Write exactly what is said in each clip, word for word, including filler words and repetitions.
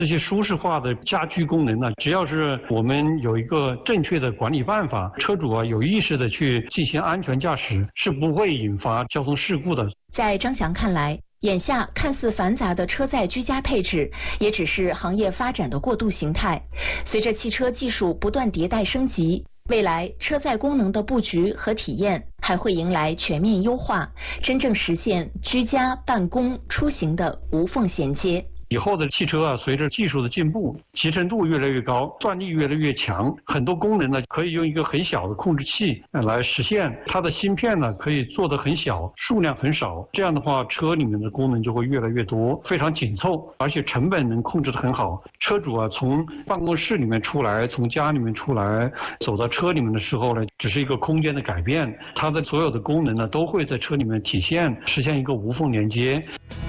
这些舒适化的家居功能呢，只要是我们有一个正确的管理办法，车主啊有意识的去进行安全驾驶，是不会引发交通事故的。 在张翔看来，眼下看似繁杂的车载居家配置，也只是行业发展的过渡形态。随着汽车技术不断迭代升级，未来车载功能的布局和体验还会迎来全面优化，真正实现居家、办公、出行的无缝衔接。 以后的汽车啊，随着技术的进步，集成度越来越高，算力越来越强，很多功能呢可以用一个很小的控制器来实现。它的芯片呢可以做得很小，数量很少，这样的话车里面的功能就会越来越多，非常紧凑，而且成本能控制得很好。车主啊从办公室里面出来，从家里面出来，走到车里面的时候呢，只是一个空间的改变，它的所有的功能呢都会在车里面体现，实现一个无缝连接。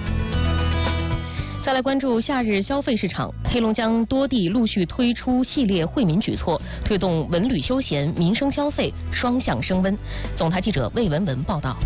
再来关注夏日消费市场，黑龙江多地陆续推出系列惠民举措，推动文旅休闲、民生消费双向升温。总台记者魏文文报道。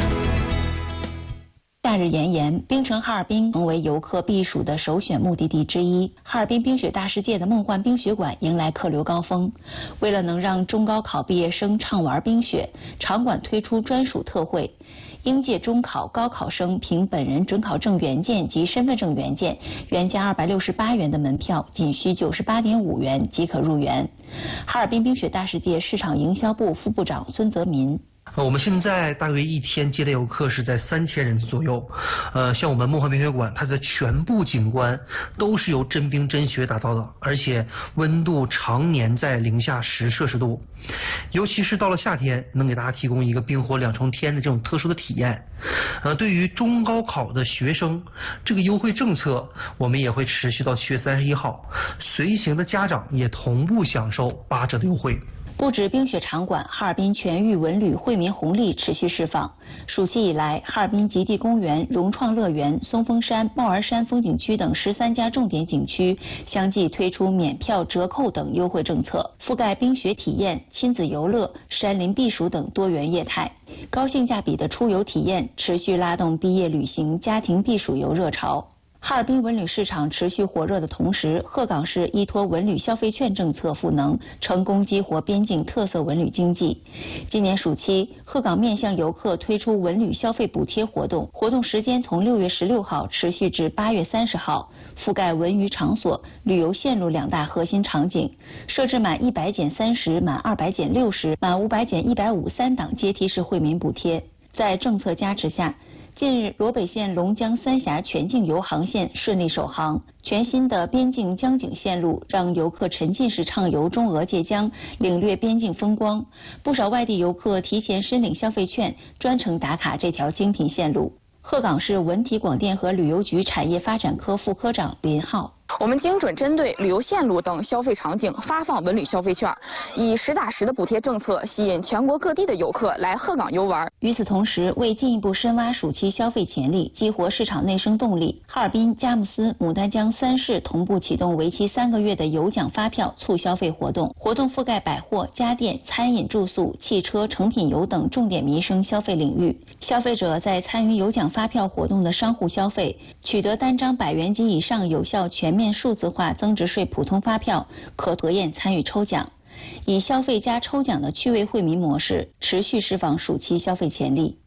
夏日炎炎，冰城哈尔滨成为游客避暑的首选目的地之一。哈尔滨冰雪大世界的梦幻冰雪馆迎来客流高峰。为了能让中高考毕业生畅玩冰雪，场馆推出专属特惠。应届中考、高考生凭本人准考证原件及身份证原件，原价二百六十八元的门票，仅需九十八点五元即可入园。哈尔滨冰雪大世界市场营销部副部长孙泽民。 我们现在大约一天接待游客是在三千人次左右。呃，像我们梦幻冰雪馆，它的全部景观都是由真冰真雪打造的，而且温度常年在零下十摄氏度。尤其是到了夏天，能给大家提供一个冰火两重天的这种特殊的体验。呃，对于中高考的学生，这个优惠政策我们也会持续到七月三十一号，随行的家长也同步享受八折的优惠。 不止冰雪场馆，哈尔滨全域文旅惠民红利持续释放。暑期以来，哈尔滨极地公园、融创乐园、松峰山、帽儿山风景区等十三家重点景区相继推出免票、折扣等优惠政策，覆盖冰雪体验、亲子游乐、山林避暑等多元业态。高性价比的出游体验持续拉动毕业旅行、家庭避暑游热潮。哈尔滨文旅市场持续火热的同时，鹤岗市依托文旅消费券政策赋能，成功激活边境特色文旅经济。今年暑期，鹤岗面向游客推出文旅消费补贴活动，活动时间从六月十六号持续至八月三十号，覆盖文娱场所、旅游线路两大核心场景，设置满一百减三十、满二百减六十、满五百减一百五三档阶梯式惠民补贴。在政策加持下，近日，罗北县龙江三峡全境游航线顺利首航，全新的边境江景线路让游客沉浸式畅游中俄界江，领略边境风光。不少外地游客提前申领消费券，专程打卡这条精品线路。鹤岗市文体广电和旅游局产业发展科副科长林浩。 我们精准针对旅游线路等消费场景发放文旅消费券，以实打实的补贴政策吸引全国各地的游客来鹤岗游玩。 与此同时，为进一步深挖暑期消费潜力，激活市场内生动力，哈尔滨、佳木斯、牡丹江三市同步启动为期三个月的有奖发票促消费活动，活动覆盖百货、家电、餐饮、住宿、汽车、成品油等重点民生消费领域。消费者在参与有奖发票活动的商户消费，取得单张百元及以上有效全面数字化增值税普通发票，可得宴参与抽奖，以消费加抽奖的趣味惠民模式，持续释放暑期消费潜力。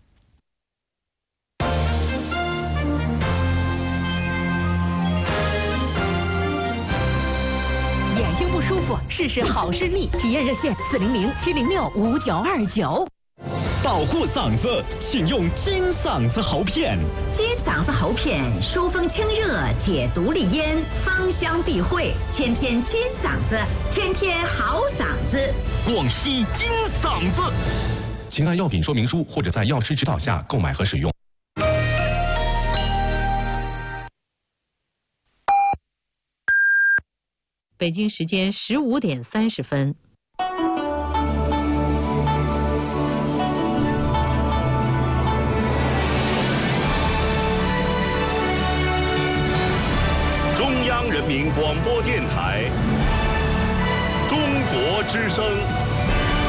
眼睛不舒服，试试好视力，体验热线四零零七零六五九二九。 保护嗓子，请用金嗓子喉片。 金嗓子喉片疏风清热，解毒利咽，芳香避秽，天天金嗓子，天天好嗓子。 广西金嗓子，请按药品说明书或者在药师指导下购买和使用。 北京时间十五点三十分。 中央人民广播电台，中国之声。